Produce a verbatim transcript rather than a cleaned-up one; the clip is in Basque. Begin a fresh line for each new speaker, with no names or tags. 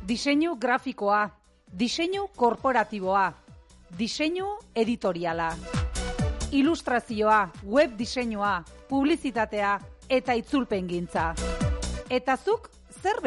Diseinu grafikoa, diseinu korporatiboa, diseinu editoriala, ilustrazioa, web diseinua, publizitatea eta itzulpengintza. Eta zuk zer